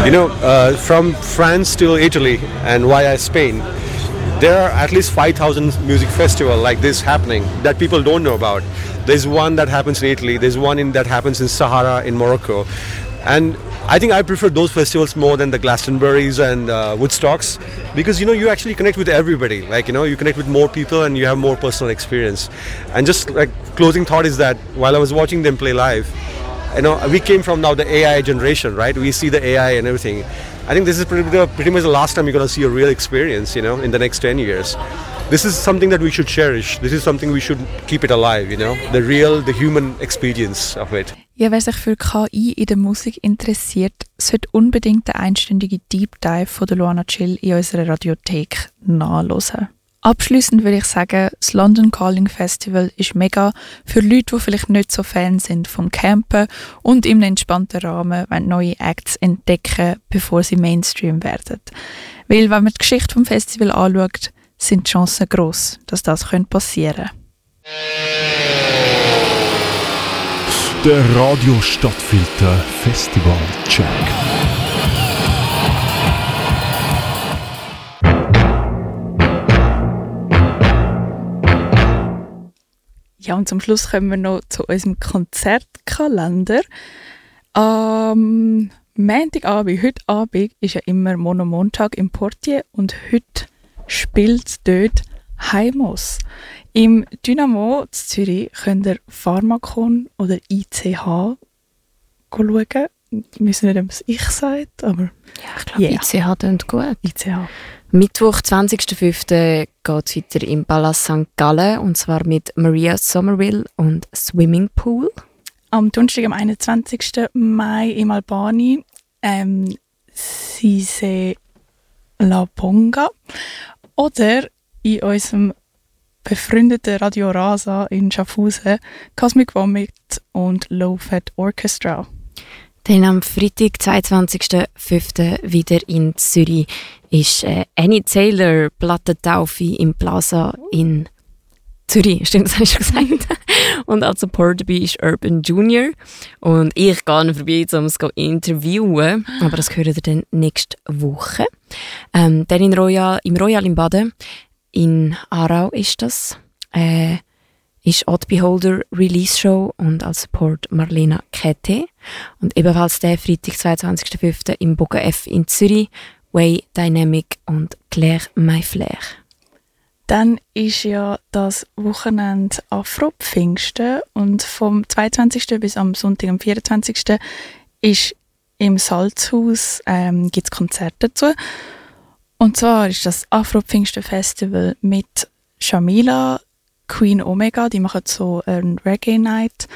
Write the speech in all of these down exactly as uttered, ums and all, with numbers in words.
You know, uh, from France to Italy and via Spain, there are at least five thousand music festivals like this happening that people don't know about. There's one that happens in Italy, there's one in, that happens in Sahara in Morocco. And I think I prefer those festivals more than the Glastonburys and uh, Woodstocks, because you know you actually connect with everybody. Like you know you connect with more people and you have more personal experience. And just like closing thought is that while I was watching them play live, you know we came from now the A I generation, right? We see the A I and everything. I think this is pretty, pretty much the last time you're going to see a real experience, you know, in the next ten years. This is something that we should cherish. This is something we should keep it alive, you know, the real, the human experience of it. Ja, wer sich für K I in der Musik interessiert, sollte unbedingt den einstündigen Deep Dive von der Luana Chill in unserer Radiothek nachhören. Abschliessend würde ich sagen, das London Calling Festival ist mega für Leute, die vielleicht nicht so Fan sind vom Campen und im entspannten Rahmen neue Acts entdecken, bevor sie Mainstream werden. Weil, wenn man die Geschichte vom Festival anschaut, sind die Chancen gross, dass das passieren könnte. Der Radio Stadtfilter Festival Check. Ja, und zum Schluss kommen wir noch zu unserem Konzertkalender. Am Montagabend, heute Abend, ist ja immer Mono-Montag im Portier und heute spielt dort Heimos. Im Dynamo in Zürich könnt ihr Pharmakon oder I C H schauen. Ich weiß nicht, ob es ich sagt, aber ja, ich glaube, yeah. I C H klingt gut. I C H. Mittwoch, zwanzigster fünfter geht es weiter im Palast Sankt Gallen, und zwar mit Maria Somerville und Swimming Pool. Am Donnerstag, am einundzwanzigsten Mai im Albani, ähm, Sise La Ponga. Oder in unserem befreundeten Radio Rasa in Schaffhausen Cosmic Vomit und Low Fat Orchestra. Dann am Freitag, zweiundzwanzigster fünfter wieder in Zürich, ist äh, Annie Taylor Plattentaufe im Plaza in Zürich. Stimmt, das habe ich schon gesagt. Und als Support dabei ist Urban Junior. Und ich gehe vorbei, um es zu interviewen. Aber das hören wir dann nächste Woche. Ähm, dann in Royal, im Royal in Baden, in Aarau ist das, äh, ist Odd Beholder Release Show und als Support Marlena Kette. Und ebenfalls der Freitag, zweiundzwanzigster fünfter im Boga F in Zürich, Way Dynamic und Claire Mayflair. Dann ist ja das Wochenende Afro-Pfingsten und vom zweiundzwanzigsten bis am Sonntag, am vierundzwanzigsten ist im Salzhaus ähm, gibt es Konzerte dazu. Und zwar ist das Afro-Pfingsten-Festival mit Shamila, Queen Omega, die machen so ein Reggae-Night,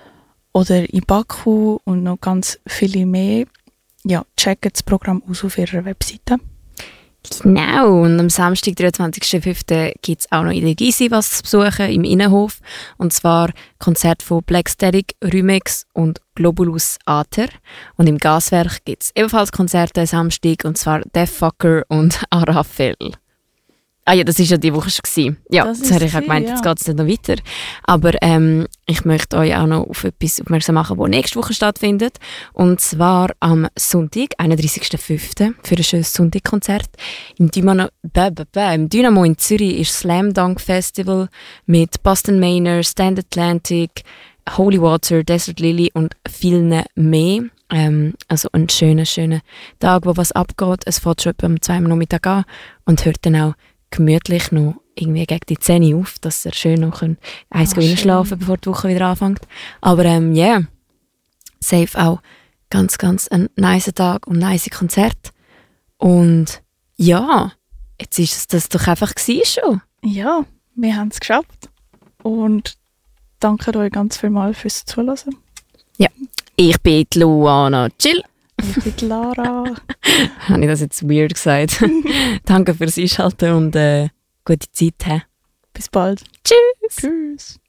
oder Ibaku und noch ganz viele mehr. Ja, checkt das Programm aus auf ihrer Webseite. Genau, und am Samstag, dreiundzwanzigster fünfter gibt es auch noch in der Gysi was zu besuchen, im Innenhof. Und zwar Konzert von Black Static, Rhymex und Globulus Aether. Und im Gaswerk gibt es ebenfalls Konzerte am Samstag, und zwar Def Fucker und Arafel. Ah ja, das war ja die Woche schon. Ja, das, das habe ich auch gemeint, ja. Jetzt geht es nicht noch weiter. Aber ähm, ich möchte euch auch noch auf etwas aufmerksam machen, das nächste Woche stattfindet. Und zwar am Sonntag, einunddreißigster fünfter für ein schönes Sonntagkonzert. Im Dynamo, bäh, bäh, bäh, im Dynamo in Zürich ist Slam Dunk Festival mit Boston Manor, Stand Atlantic, Holy Water, Desert Lily und vielen mehr. Ähm, also ein schöner, schöner Tag, wo was abgeht. Es fängt schon am zwei Uhr Nachmittag an und hört dann auch gemütlich noch irgendwie gegen die Zähne auf, dass er schön noch eins oh, schlafen, bevor die Woche wieder anfängt. Aber ähm, ja, yeah, safe auch ganz, ganz ein nicer Tag und nice Konzert. Und ja, jetzt ist es das doch einfach gewesen schon. Ja, wir haben es geschafft. Und danke euch ganz vielmals fürs Zuhören. Ja, ich bin die Luana Chill. Ich bin die Lara. Habe ich das jetzt weird gesagt? Danke fürs Einschalten und äh, gute Zeit. He. Bis bald. Tschüss. Tschüss.